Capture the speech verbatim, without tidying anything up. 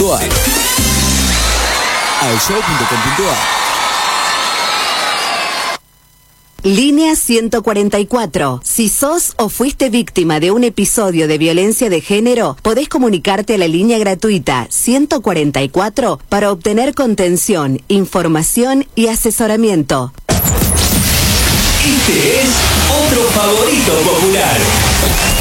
punto a r. al show punto com punto a r. Línea ciento cuarenta y cuatro. Si sos o fuiste víctima de un episodio de violencia de género, podés comunicarte a la línea gratuita ciento cuarenta y cuatro para obtener contención, información y asesoramiento. Este es otro favorito popular.